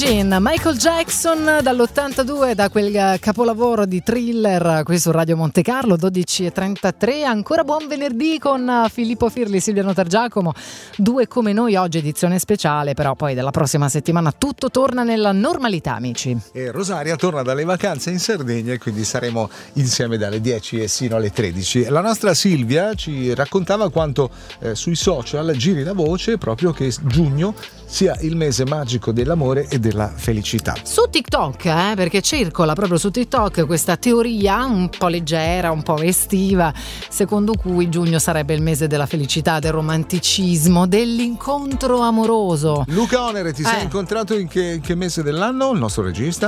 Imagine, Michael Jackson dall'82, da quel capolavoro di Thriller, qui su Radio Monte Carlo, 12:33. Ancora buon venerdì con Filippo Firli, Silvia Notargiacomo, due come noi oggi, edizione speciale, però poi dalla prossima settimana tutto torna nella normalità, amici. E Rosaria torna dalle vacanze in Sardegna e quindi saremo insieme dalle 10 e sino alle 13. La nostra Silvia ci raccontava quanto sui social giri la voce proprio che giugno sia il mese magico dell'amore e della felicità. Su TikTok, perché circola proprio su TikTok questa teoria un po' leggera, un po' estiva, secondo cui giugno sarebbe il mese della felicità, del romanticismo, dell'incontro amoroso. Luca Onere, ti sei incontrato in che mese dell'anno? Il nostro regista?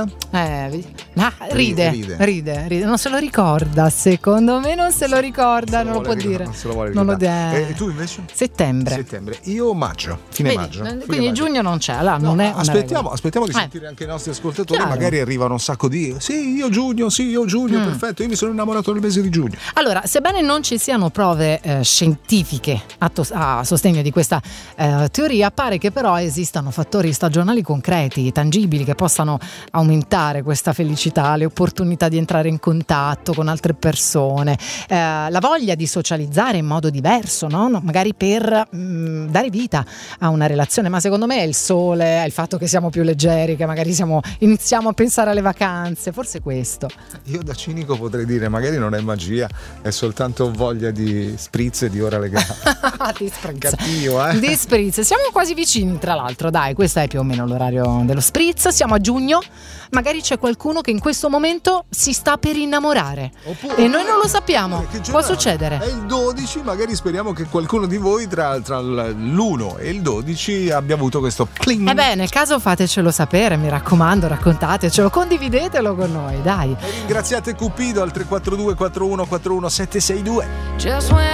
Ride, non se lo ricorda, secondo me non se lo ricorda, non lo può dire. Non se lo vuole ricordare. E tu invece? Settembre. Io maggio, fine maggio. Quindi giugno non c'è, là, non è. Aspettiamo di sentire anche i nostri ascoltatori. Chiaro. Magari arrivano un sacco di io giugno, perfetto, io mi sono innamorato nel mese di giugno. Allora, sebbene non ci siano prove scientifiche a sostegno di questa teoria, pare che però esistano fattori stagionali concreti, tangibili, che possano aumentare questa felicità, le opportunità di entrare in contatto con altre persone, la voglia di socializzare in modo diverso, no? Magari per dare vita a una relazione. Ma secondo me è il sole, è il fatto che siamo più leggeri, che magari iniziamo a pensare alle vacanze, forse questo. Io da cinico potrei dire magari non è magia, è soltanto voglia di spritz e di ora legale. Di spritz. Cattivo, Di spritz. Siamo quasi vicini, tra l'altro, dai, questo è più o meno l'orario dello spritz. Siamo a giugno, magari c'è qualcuno che in questo momento si sta per innamorare. Oppure, e noi non lo sappiamo. Può succedere. È il 12, magari speriamo che qualcuno di voi tra l'1 e il 12 abbia avuto questo cling. Nel caso fatecelo sapere, mi raccomando, raccontatecelo, condividetelo con noi, dai. E ringraziate Cupido al 342 41 41 762. Just when